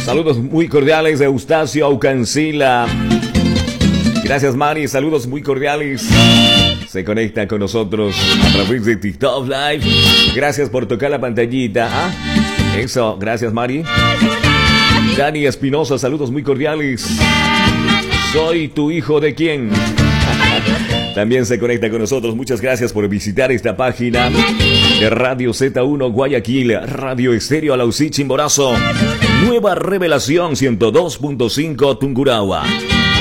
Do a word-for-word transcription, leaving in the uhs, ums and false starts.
Saludos muy cordiales de Eustacio Aucancila. Gracias, Mari. Saludos muy cordiales. Se conecta con nosotros a través de TikTok Live. Gracias por tocar la pantallita. ¿Ah? Eso, gracias, Mari. Dani Espinosa, saludos muy cordiales. Soy tu hijo de quién. También se conecta con nosotros. Muchas gracias por visitar esta página de Radio Z uno Guayaquil, Radio Estéreo Alausí Chimborazo, Nueva Revelación ciento dos punto cinco Tungurahua.